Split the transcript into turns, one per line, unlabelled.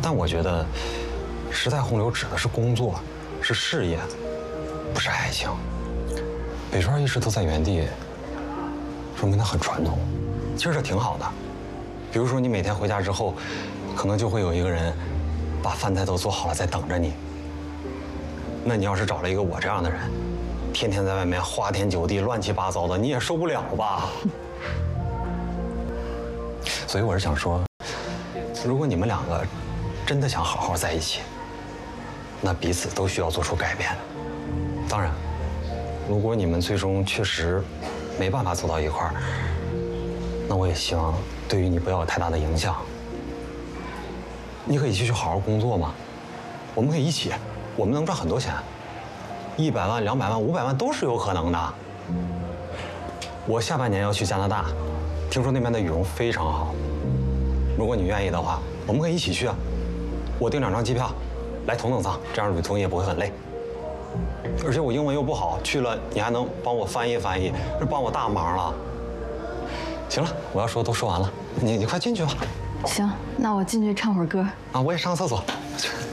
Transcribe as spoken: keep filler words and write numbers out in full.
但我觉得，时代洪流指的是工作，是事业，不是爱情。北川一直都在原地，说明他很传统。其实这挺好的。比如说，你每天回家之后，可能就会有一个人把饭菜都做好了，在等着你。那你要是找了一个我这样的人，天天在外面花天酒地、乱七八糟的，你也受不了吧？所以我是想说，如果你们两个真的想好好在一起，那彼此都需要做出改变。当然，如果你们最终确实没办法走到一块儿，那我也希望对于你不要有太大的影响。你可以继续好好工作嘛，我们可以一起，我们能赚很多钱，一百万、两百万、五百万都是有可能的。我下半年要去加拿大，听说那边的羽绒非常好。如果你愿意的话，我们可以一起去啊。我订两张机票，来头等舱，这样旅途也不会很累。而且我英文又不好，去了你还能帮我翻译翻译，这帮我大忙了。行了，我要说的都说完了，你你快进去吧。
行，那我进去唱会儿歌。
啊，我也上个厕所。